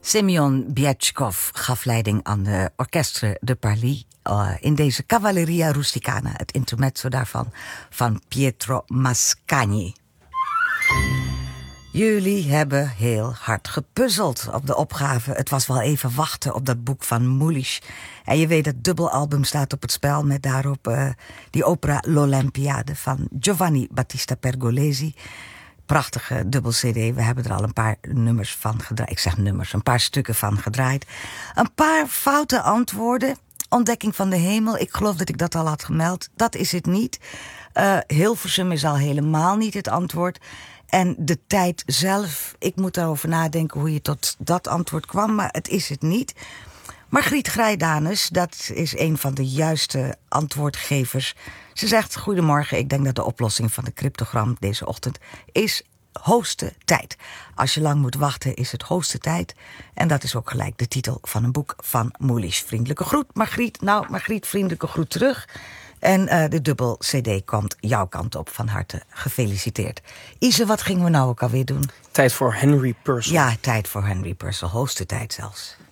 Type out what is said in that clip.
Semyon Bietchkov gaf leiding aan de Orchestre de Paris in deze Cavalleria Rusticana, het intermezzo daarvan, van Pietro Mascagni. Jullie hebben heel hard gepuzzeld op de opgave. Het was wel even wachten op dat boek van Mulisch. En je weet, het dubbelalbum staat op het spel met daarop die opera L'Olympiade van Giovanni Battista Pergolesi. Prachtige dubbel cd. We hebben er al een paar nummers van gedraaid. Ik zeg nummers, een paar stukken van gedraaid. Een paar foute antwoorden. Ontdekking van de hemel. Ik geloof dat ik dat al had gemeld. Dat is het niet. Hilversum is al helemaal niet het antwoord. En de tijd zelf, ik moet daarover nadenken hoe je tot dat antwoord kwam, maar het is het niet. Margriet Grijdanus, dat is een van de juiste antwoordgevers. Ze zegt, goedemorgen, ik denk dat de oplossing van de cryptogram deze ochtend is hoogste tijd. Als je lang moet wachten is het hoogste tijd. En dat is ook gelijk de titel van een boek van Mulisch. Vriendelijke groet, Margriet. Nou, Margriet, vriendelijke groet terug. En de dubbel cd komt jouw kant op. Van harte gefeliciteerd. Ise, wat gingen we nou ook alweer doen? Tijd voor Henry Purcell. Ja, tijd voor Henry Purcell. Hoogste tijd zelfs.